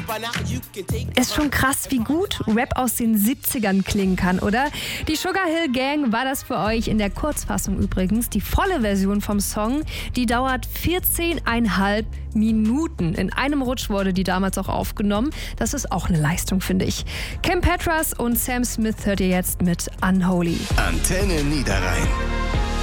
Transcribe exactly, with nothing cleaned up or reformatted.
Ist schon krass, wie gut Rap aus den siebzigern klingen kann, oder? Die Sugar Hill Gang war das für euch in der Kurzfassung übrigens. Die volle Version vom Song, die dauert vierzehneinhalb Minuten. In einem Rutsch wurde die damals auch aufgenommen. Das ist auch eine Leistung, finde ich. Kim Petras und Sam Smith hört ihr jetzt mit Unholy. Antenne Niederrhein.